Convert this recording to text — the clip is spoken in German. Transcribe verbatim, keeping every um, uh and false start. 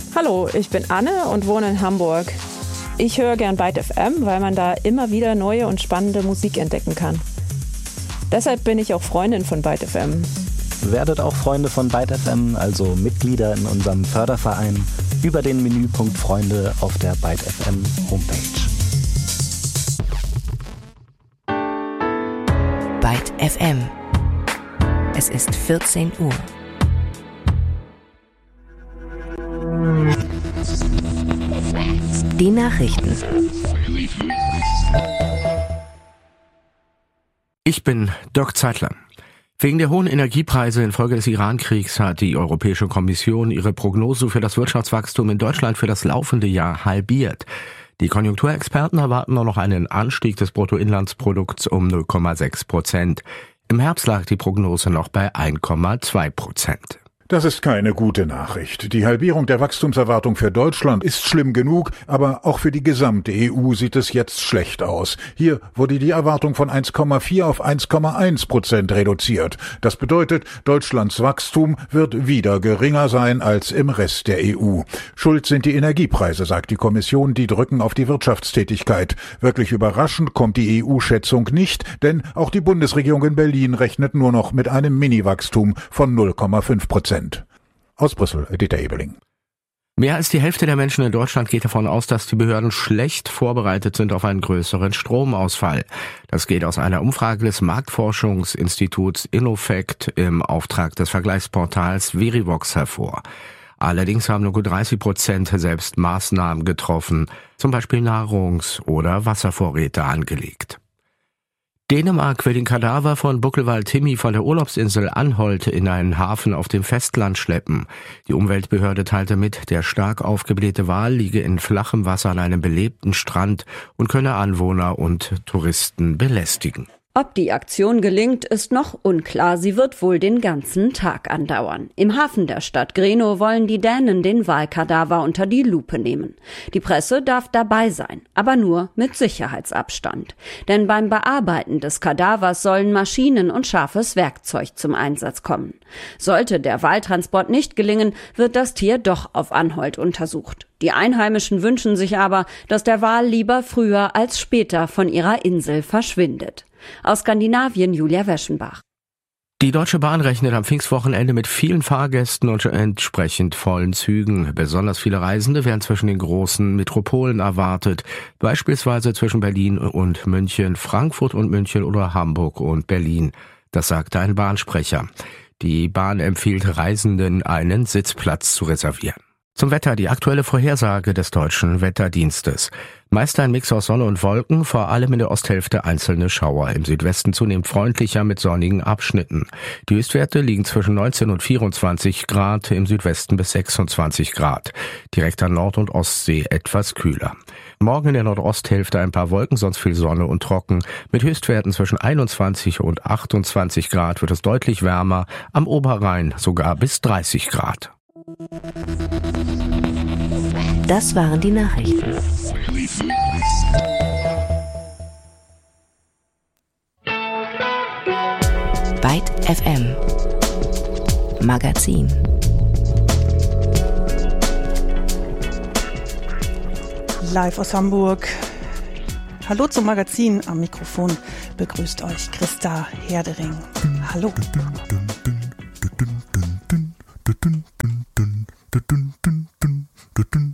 Hallo, ich bin Anne und wohne in Hamburg. Ich höre gern Byte F M, weil man da immer wieder neue und spannende Musik entdecken kann. Deshalb bin ich auch Freundin von Byte F M. Werdet auch Freunde von Byte F M, also Mitglieder in unserem Förderverein, über den Menüpunkt Freunde auf der Byte F M Homepage. Byte F M. Es ist vierzehn Uhr. Die Nachrichten. Ich bin Dirk Zeitler. Wegen der hohen Energiepreise infolge des Iran-Kriegs hat die Europäische Kommission ihre Prognose für das Wirtschaftswachstum in Deutschland für das laufende Jahr halbiert. Die Konjunkturexperten erwarten nur noch einen Anstieg des Bruttoinlandsprodukts um null Komma sechs Prozent. Im Herbst lag die Prognose noch bei eins Komma zwei Prozent. Das ist keine gute Nachricht. Die Halbierung der Wachstumserwartung für Deutschland ist schlimm genug, aber auch für die gesamte E U sieht es jetzt schlecht aus. Hier wurde die Erwartung von eins Komma vier auf eins Komma eins Prozent reduziert. Das bedeutet, Deutschlands Wachstum wird wieder geringer sein als im Rest der E U. Schuld sind die Energiepreise, sagt die Kommission, die drücken auf die Wirtschaftstätigkeit. Wirklich überraschend kommt die E U-Schätzung nicht, denn auch die Bundesregierung in Berlin rechnet nur noch mit einem Mini-Wachstum von null Komma fünf Prozent. Aus Brüssel, Dieter Ebeling. Mehr als die Hälfte der Menschen in Deutschland geht davon aus, dass die Behörden schlecht vorbereitet sind auf einen größeren Stromausfall. Das geht aus einer Umfrage des Marktforschungsinstituts Innofect im Auftrag des Vergleichsportals Verivox hervor. Allerdings haben nur gut dreißig Prozent selbst Maßnahmen getroffen, zum Beispiel Nahrungs- oder Wasservorräte angelegt. Dänemark will den Kadaver von Buckelwald Timmy von der Urlaubsinsel Anholt in einen Hafen auf dem Festland schleppen. Die Umweltbehörde teilte mit, der stark aufgeblähte Wal liege in flachem Wasser an einem belebten Strand und könne Anwohner und Touristen belästigen. Ob die Aktion gelingt, ist noch unklar. Sie wird wohl den ganzen Tag andauern. Im Hafen der Stadt Grenå wollen die Dänen den Walkadaver unter die Lupe nehmen. Die Presse darf dabei sein, aber nur mit Sicherheitsabstand. Denn beim Bearbeiten des Kadavers sollen Maschinen und scharfes Werkzeug zum Einsatz kommen. Sollte der Waltransport nicht gelingen, wird das Tier doch auf Anholt untersucht. Die Einheimischen wünschen sich aber, dass der Wal lieber früher als später von ihrer Insel verschwindet. Aus Skandinavien Julia Weschenbach. Die Deutsche Bahn rechnet am Pfingstwochenende mit vielen Fahrgästen und entsprechend vollen Zügen. Besonders viele Reisende werden zwischen den großen Metropolen erwartet, beispielsweise zwischen Berlin und München, Frankfurt und München oder Hamburg und Berlin. Das sagte ein Bahnsprecher. Die Bahn empfiehlt Reisenden, einen Sitzplatz zu reservieren. Zum Wetter, die aktuelle Vorhersage des Deutschen Wetterdienstes. Meist ein Mix aus Sonne und Wolken, vor allem in der Osthälfte einzelne Schauer. Im Südwesten zunehmend freundlicher mit sonnigen Abschnitten. Die Höchstwerte liegen zwischen neunzehn und vierundzwanzig Grad, im Südwesten bis sechsundzwanzig Grad. Direkt an Nord- und Ostsee etwas kühler. Morgen in der Nordosthälfte ein paar Wolken, sonst viel Sonne und trocken. Mit Höchstwerten zwischen einundzwanzig und achtundzwanzig Grad wird es deutlich wärmer, am Oberrhein sogar bis dreißig Grad. Das waren die Nachrichten. Byte F M Magazin. Live aus Hamburg. Hallo zum Magazin. Am Mikrofon begrüßt euch Christa Herdering. Hallo. Dun, dun, dun, dun, dun, dun, dun, dun, dun, dun, dun, dun, dun.